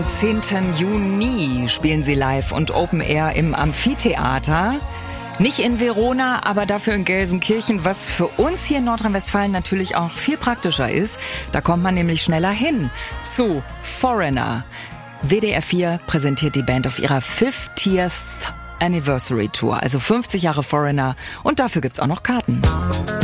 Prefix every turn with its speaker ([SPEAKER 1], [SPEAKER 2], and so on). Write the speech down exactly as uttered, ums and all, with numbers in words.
[SPEAKER 1] zehnten Juni spielen sie live und Open Air im Amphitheater. Nicht in Verona, aber dafür in Gelsenkirchen, was für uns hier in Nordrhein-Westfalen natürlich auch viel praktischer ist. Da kommt man nämlich schneller hin zu Foreigner. W D R vier präsentiert die Band auf ihrer fiftieth Anniversary Tour, also fünfzig Jahre Foreigner, und dafür gibt's auch noch Karten.